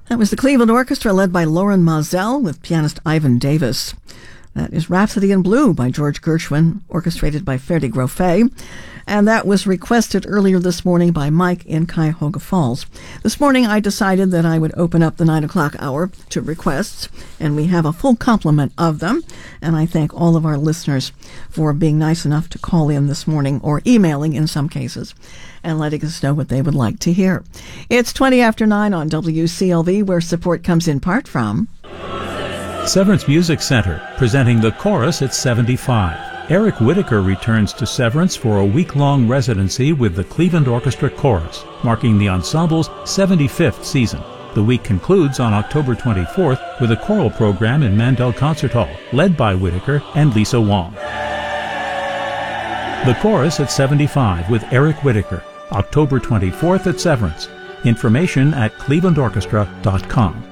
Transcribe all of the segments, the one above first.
That was the Cleveland Orchestra led by Lauren Mazel with pianist Ivan Davis. That is Rhapsody in Blue by George Gershwin, orchestrated by Ferdi Grofé. And that was requested earlier this morning by Mike in Cuyahoga Falls. This morning I decided that I would open up the 9 o'clock hour to requests, and we have a full complement of them. And I thank all of our listeners for being nice enough to call in this morning, or emailing in some cases, and letting us know what they would like to hear. It's 20 after 9 on WCLV, where support comes in part from Severance Music Center, presenting The Chorus at 75. Eric Whitaker returns to Severance for a week-long residency with the Cleveland Orchestra Chorus, marking the ensemble's 75th season. The week concludes on October 24th with a choral program in Mandel Concert Hall, led by Whitaker and Lisa Wong. The Chorus at 75 with Eric Whitaker, October 24th at Severance. Information at clevelandorchestra.com.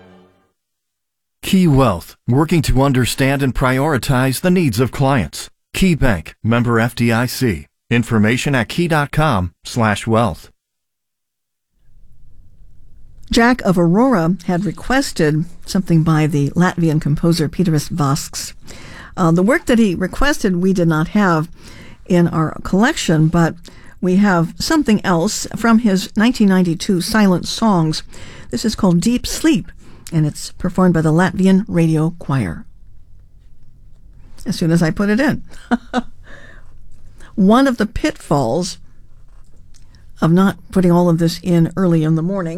Key Wealth, working to understand and prioritize the needs of clients. Key Bank, member FDIC. Information at key.com/wealth. Jack of Aurora had requested something by the Latvian composer Pēteris Vasks. The work that he requested we did not have in our collection, but we have something else from his 1992 Silent Songs. This is called Deep Sleep, and it's performed by the Latvian Radio Choir. As soon as I put it in. One of the pitfalls of not putting all of this in early in the morning